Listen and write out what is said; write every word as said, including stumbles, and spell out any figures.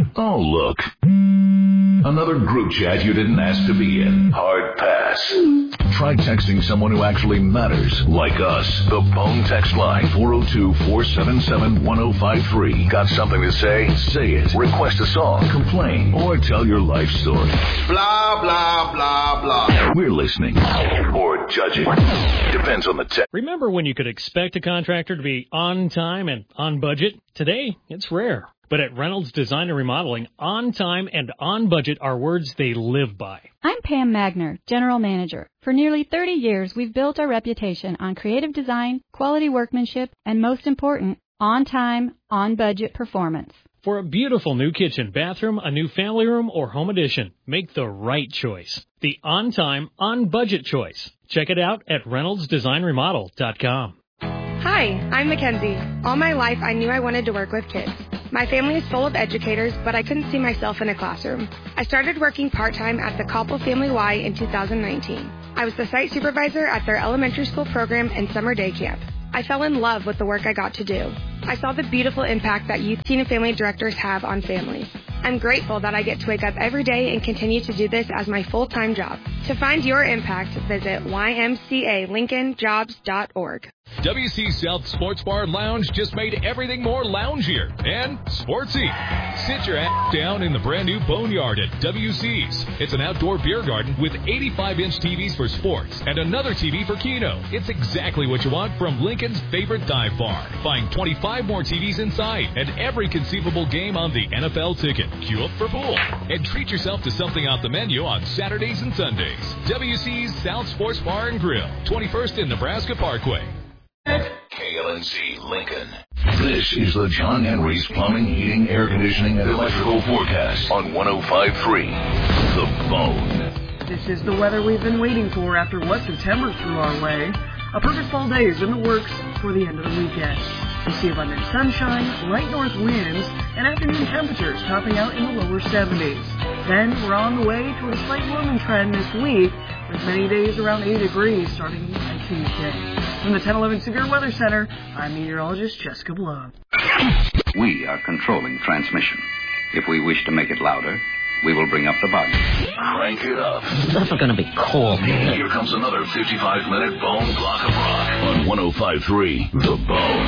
Oh, look. Another group chat you didn't ask to be in. Hard pass. Try texting someone who actually matters, like us. The Bone text line, four oh two, four seven seven, one oh five three. Got something to say? Say it. Request a song, complain, or tell your life story. Blah, blah, blah, blah. We're listening. Or judging. Depends on the text. Remember when you could expect a contractor to be on time and on budget? Today, it's rare. But at Reynolds Design and Remodeling, on time and on budget are words they live by. I'm Pam Magner, General Manager. For nearly thirty years, we've built our reputation on creative design, quality workmanship, and most important, on time, on budget performance. For a beautiful new kitchen, bathroom, a new family room, or home addition, make the right choice. The on time, on budget choice. Check it out at reynolds design remodel dot com. Hi, I'm Mackenzie. All my life, I knew I wanted to work with kids. My family is full of educators, but I couldn't see myself in a classroom. I started working part-time at the Koppel Family Y in two thousand nineteen. I was the site supervisor at their elementary school program and summer day camp. I fell in love with the work I got to do. I saw the beautiful impact that youth, teen, and family directors have on families. I'm grateful that I get to wake up every day and continue to do this as my full-time job. To find your impact, visit y m c a lincoln jobs dot org. W C South Sports Bar and Lounge just made everything more loungier and sportsy. Sit your ass down in the brand new Boneyard at W C's. It's an outdoor beer garden with eighty-five inch T Vs for sports and another T V for Keno. It's exactly what you want from Lincoln's favorite dive bar. Find twenty-five more T Vs inside and every conceivable game on the N F L ticket. Queue up for pool and treat yourself to something off the menu on Saturdays and Sundays. W C's South Sports Bar and Grill, twenty-first and Nebraska Parkway. K L N C Lincoln. This is the John Henry's Plumbing, Heating, Air Conditioning, and Electrical Forecast on one oh five point three. The Bone. This is the weather we've been waiting for after what September threw our way. A perfect fall day is in the works for the end of the weekend. We see abundant sunshine, light north winds, and afternoon temperatures topping out in the lower seventies. Then we're on the way to a slight warming trend this week, with many days around eighty degrees starting on Tuesday. From the ten eleven Severe Weather Center, I'm meteorologist Jessica Blow. We are controlling transmission. If we wish to make it louder, we will bring up the volume. Crank it up. That's going to be cool. Here comes another fifty-five minute Bone block of rock on one oh five point three The Bone.